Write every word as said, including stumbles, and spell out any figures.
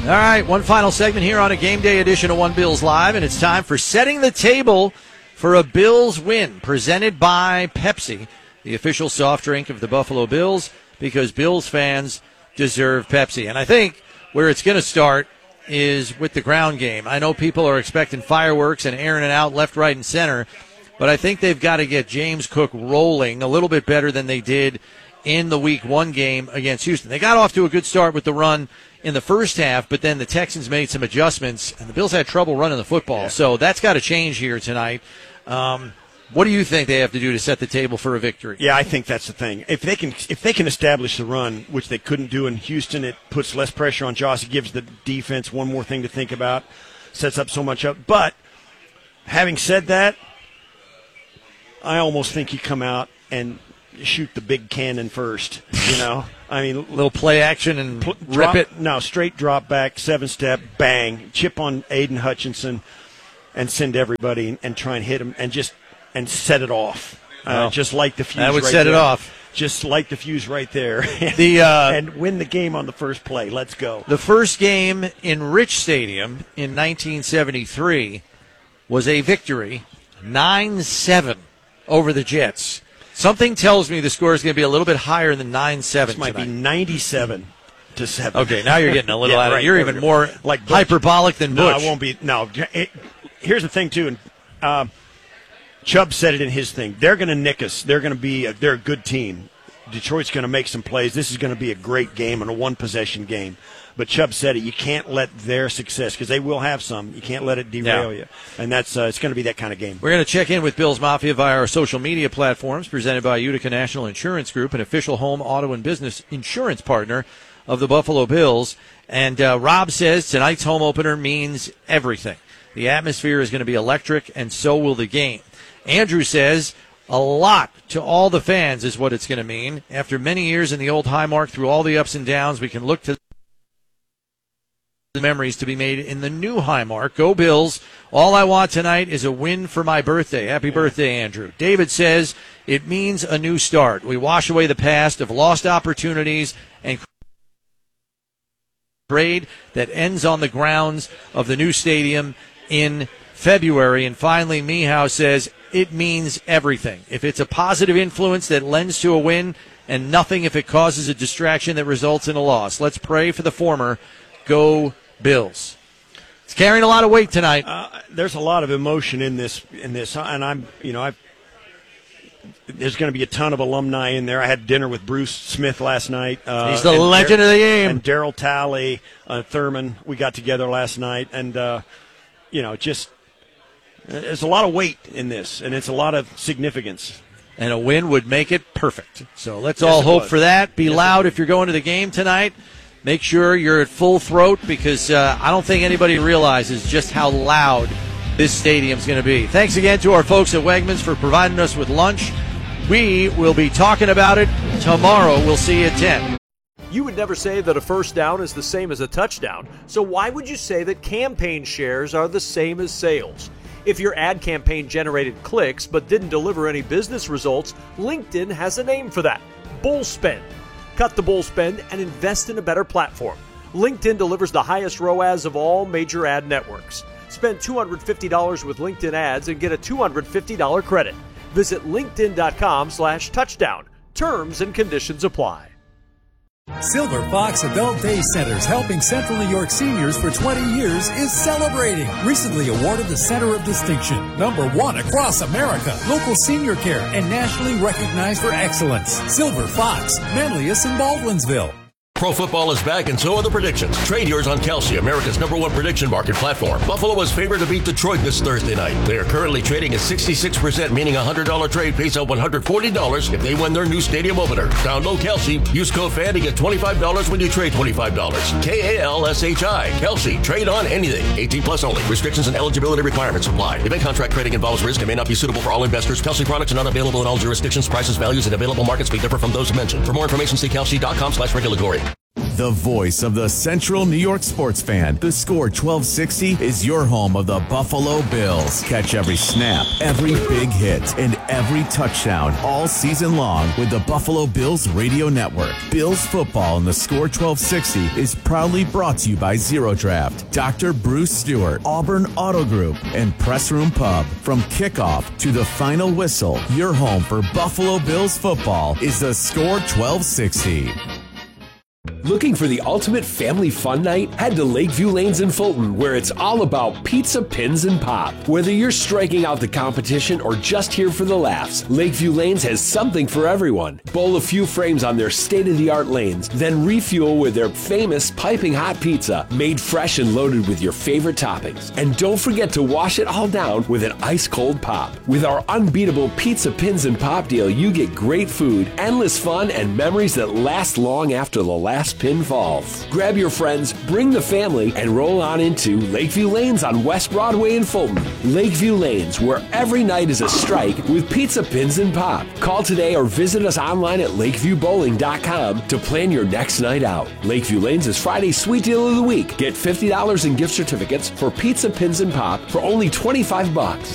All right, one final segment here on a game day edition of One Bills Live, and it's time for Setting the Table for a Bills Win, presented by Pepsi, the official soft drink of the Buffalo Bills, because Bills fans deserve Pepsi. And I think where it's going to start is with the ground game. I know people are expecting fireworks and airing it out left, right, and center, but I think they've got to get James Cook rolling a little bit better than they did in the week one game against Houston. They got off to a good start with the run in the first half, but then the Texans made some adjustments, and the Bills had trouble running the football. Yeah. So that's got to change here tonight. Um, what do you think they have to do to set the table for a victory? Yeah, I think that's the thing. If they can if they can establish the run, which they couldn't do in Houston, it puts less pressure on Josh. It gives the defense one more thing to think about, sets up so much up. But having said that, I almost think you come out and shoot the big cannon first, you know. I mean, little play action and pl- rip drop, it. No, straight drop back, seven step, bang, chip on Aiden Hutchinson, and send everybody and, and try and hit him and just and set it off. Uh, oh, just light the fuse. That would right set there. it off. Just light the fuse right there. The uh, and win the game on the first play. Let's go. The first game in Rich Stadium in nineteen seventy-three was a victory, nine seven over the Jets. Something tells me the score is going to be a little bit higher than nine seven. This might tonight. be ninety-seven to seven. Okay, now you're getting a little yeah, out of right, it. You're even more like hyperbolic than Butch. No, I won't be. No. It, here's the thing, too. And uh, Chubb said it in his thing. They're going to nick us. They're going to be. A, they're a good team. Detroit's going to make some plays. This is going to be a great game and a one-possession game. But Chubb said it. You can't let their success, because they will have some, you can't let it derail yeah. you. And that's uh, it's going to be that kind of game. We're going to check in with Bills Mafia via our social media platforms, presented by Utica National Insurance Group, an official home, auto, and business insurance partner of the Buffalo Bills. And uh, Rob says tonight's home opener means everything. The atmosphere is going to be electric, and so will the game. Andrew says a lot to all the fans is what it's going to mean. After many years in the old Highmark, through all the ups and downs, we can look to the memories to be made in the new Highmark. Go Bills. All I want tonight is a win for my birthday. Happy yeah. birthday, Andrew. David says it means a new start. We wash away the past of lost opportunities and trade that ends on the grounds of the new stadium in February. And finally, Mihao says it means everything. If it's a positive influence that lends to a win, and nothing if it causes a distraction that results in a loss. Let's pray for the former. Go Bills. It's carrying a lot of weight tonight. Uh, there's a lot of emotion in this, in this, and I'm, you know, I. There's going to be a ton of alumni in there. I had dinner with Bruce Smith last night. Uh, He's the legend Dar- of the game. And Daryl Talley, uh, Thurman. We got together last night, and uh, you know, just there's a lot of weight in this, and it's a lot of significance. And a win would make it perfect. So let's yes, all hope for that. Be yes, loud if you're going to the game tonight. Make sure you're at full throat, because uh, I don't think anybody realizes just how loud this stadium's going to be. Thanks again to our folks at Wegmans for providing us with lunch. We will be talking about it tomorrow. We'll see you at ten. You would never say that a first down is the same as a touchdown, so why would you say that campaign shares are the same as sales? If your ad campaign generated clicks but didn't deliver any business results, LinkedIn has a name for that: bull spend. Cut the bull spend and invest in a better platform. LinkedIn delivers the highest R O A S of all major ad networks. Spend two hundred fifty dollars with LinkedIn ads and get a two hundred fifty dollars credit. Visit linkedin.com slash touchdown. Terms and conditions apply. Silver Fox Adult Day Centers, helping Central New York seniors for twenty years, is celebrating. Recently awarded the Center of Distinction, number one across America, local senior care, and nationally recognized for excellence. Silver Fox, Manlius and Baldwinsville. Pro football is back, and so are the predictions. Trade yours on Kelsey, America's number one prediction market platform. Buffalo is favored to beat Detroit this Thursday night. They are currently trading at sixty-six percent, meaning a one hundred dollars trade pays out one hundred forty dollars if they win their new stadium opener. Download Kelsey. Use code F A N to get twenty-five dollars when you trade twenty-five dollars. K A L S H I. Kelsey. Trade on anything. eighteen plus only. Restrictions and eligibility requirements apply. Event contract trading involves risk and may not be suitable for all investors. Kelsey products are not available in all jurisdictions. Prices, values, and available markets may differ from those mentioned. For more information, see kelsey.com slash regulatory. The voice of the Central New York sports fan. The Score twelve sixty is your home of the Buffalo Bills. Catch every snap, every big hit, and every touchdown all season long with the Buffalo Bills Radio Network. Bills football in the Score twelve sixty is proudly brought to you by Zero Draft, Doctor Bruce Stewart, Auburn Auto Group, and Press Room Pub. From kickoff to the final whistle, your home for Buffalo Bills football is the Score twelve sixty. Looking for the ultimate family fun night? Head to Lakeview Lanes in Fulton, where it's all about pizza, pins, and pop. Whether you're striking out the competition or just here for the laughs, Lakeview Lanes has something for everyone. Bowl a few frames on their state-of-the-art lanes, then refuel with their famous piping hot pizza, made fresh and loaded with your favorite toppings. And don't forget to wash it all down with an ice-cold pop. With our unbeatable pizza, pins, and pop deal, you get great food, endless fun, and memories that last long after the last pin falls. Grab your friends, bring the family, and roll on into Lakeview Lanes on West Broadway in Fulton. Lakeview Lanes, where every night is a strike with pizza, pins, and pop. Call today or visit us online at lakeview bowling dot com to plan your next night out. Lakeview Lanes is Friday's sweet deal of the week. Get fifty dollars in gift certificates for pizza, pins, and pop for only twenty-five bucks.